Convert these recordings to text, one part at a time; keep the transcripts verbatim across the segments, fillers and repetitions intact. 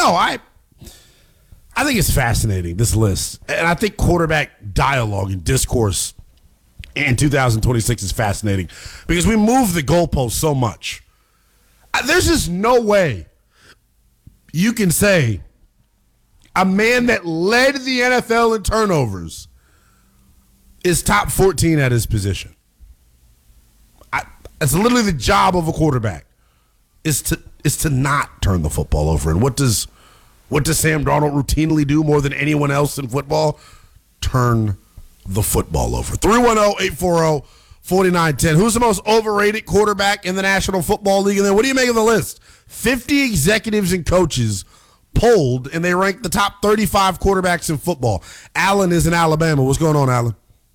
no, I I think it's fascinating, this list. And I think quarterback dialogue and discourse in two thousand twenty-six is fascinating because we move the goalposts so much. There's just no way you can say a man that led the N F L in turnovers is top fourteen at his position. I, it's literally the job of a quarterback is to is to not turn the football over. And what does what does Sam Darnold routinely do more than anyone else in football? Turn the football over. three one zero, eight four zero, four nine one zero. Who's the most overrated quarterback in the National Football League? And then what do you make of the list? fifty executives and coaches polled, and they ranked the top thirty-five quarterbacks in football. Allen is in Alabama. What's going on, Allen?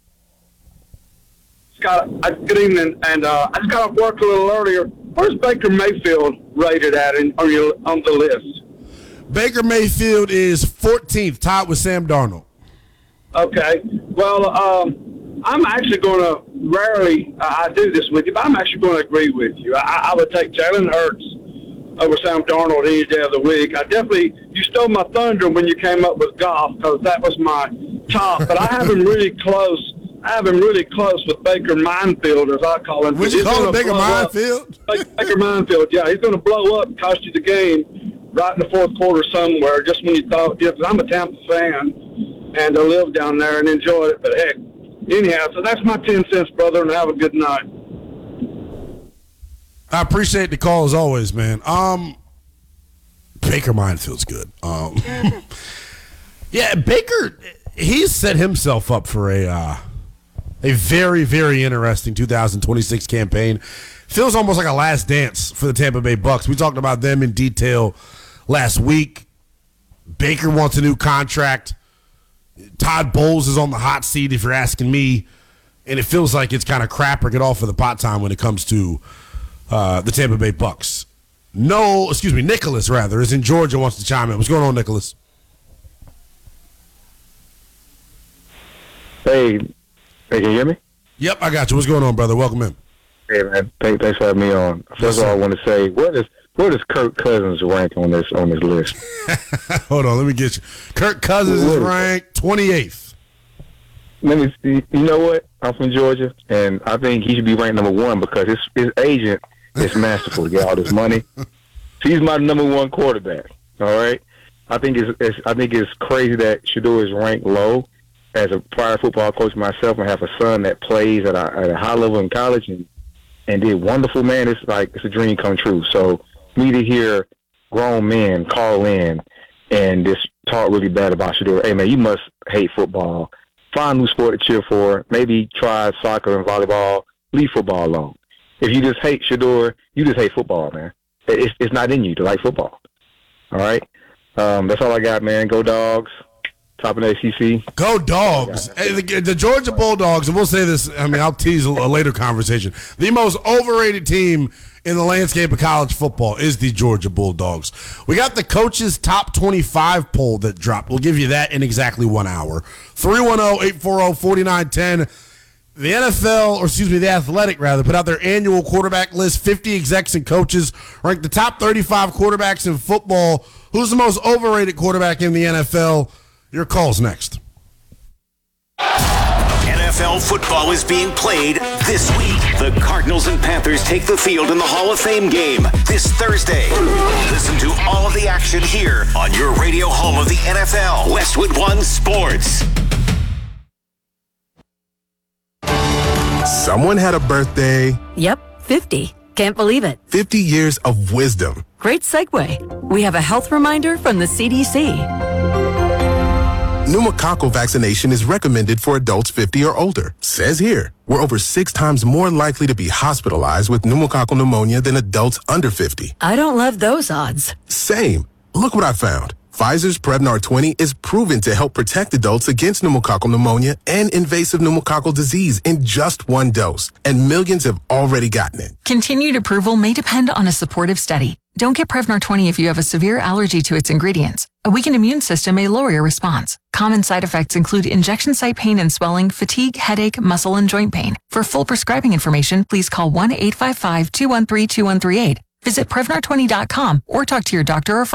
Scott, uh, good evening. And uh, I just got off work a little earlier. Where's Baker Mayfield rated at in, on, your, on the list? Baker Mayfield is fourteenth, tied with Sam Darnold. Okay. Well, um, I'm actually going to rarely uh, I do this with you, but I'm actually going to agree with you. I, I would take Jalen Hurts over Sam Darnold any day of the week. I definitely, you stole my thunder when you came up with Goff because that was my top, but I have him really close. I have him really close with Baker Minefield, as I call him. Would you call him Baker Minefield? Baker Minefield, yeah. He's going to blow up and cost you the game right in the fourth quarter somewhere, just when you thought, yeah, 'cause I'm a Tampa fan, and I live down there and enjoy it, but heck, anyhow, so that's my ten cents, brother, and have a good night. I appreciate the call as always, man. Um, Baker Minefield's good. Um, yeah, Baker, he's set himself up for a uh, a very, very interesting two thousand twenty-six campaign. Feels almost like a last dance for the Tampa Bay Bucks. We talked about them in detail last week. Baker wants a new contract. Todd Bowles is on the hot seat, if you're asking me, and it feels like it's kind of crap or get off of the pot time when it comes to uh, the Tampa Bay Bucks. No, excuse me, Nicholas, rather, is in Georgia, wants to chime in. What's going on, Nicholas? Hey, hey, can you hear me? Yep, I got you. What's going on, brother? Welcome in. Hey, man. Thanks, thanks for having me on. First Yes, of all, sir. I want to say, where does where does Kirk Cousins rank on this on this list? Hold on, let me get you. Kirk Cousins is ranked twenty-eighth. Let me see. You know what? I'm from Georgia, and I think he should be ranked number one because his his agent is masterful to get all this money. So he's my number one quarterback. All right. I think it's, it's I think it's crazy that Shador is ranked low. As a prior football coach myself, I have a son that plays at a, at a high level in college and and did wonderful. Man, it's like it's a dream come true. So me to hear grown men call in and just talk really bad about Shador. Hey, man, you must hate football. Find a new sport to cheer for. Maybe try soccer and volleyball. Leave football alone. If you just hate Shador, you just hate football, man. It's, it's not in you to like football. All right? Um, that's all I got, man. Go Dogs. Top of the A C C. Go Dogs. Hey, the, the Georgia Bulldogs, and we'll say this, I mean, I'll tease a, a later conversation. The most overrated team in the landscape of college football is the Georgia Bulldogs. We got the coaches' top twenty-five poll that dropped. We'll give you that in exactly one hour. three one zero, eight four zero, four nine one zero. The N F L, or excuse me, the Athletic, rather, put out their annual quarterback list. fifty execs and coaches ranked the top thirty-five quarterbacks in football. Who's the most overrated quarterback in the N F L? Your call's next. N F L football is being played this week. The Cardinals and Panthers take the field in the Hall of Fame game this Thursday. Listen to all of the action here on your radio home of the N F L, Westwood One Sports. Someone had a birthday. Yep, fifty. Can't believe it. fifty years of wisdom. Great segue. We have a health reminder from the C D C. Pneumococcal vaccination is recommended for adults fifty or older. Says here, we're over six times more likely to be hospitalized with pneumococcal pneumonia than adults under fifty. I don't love those odds. Same. Look what I found. Pfizer's Prevnar twenty is proven to help protect adults against pneumococcal pneumonia and invasive pneumococcal disease in just one dose, and millions have already gotten it. Continued approval may depend on a supportive study. Don't get Prevnar twenty if you have a severe allergy to its ingredients. A weakened immune system may lower your response. Common side effects include injection site pain and swelling, fatigue, headache, muscle, and joint pain. For full prescribing information, please call one eight five five, two one three, two one three eight. Visit Prevnar twenty dot com or talk to your doctor or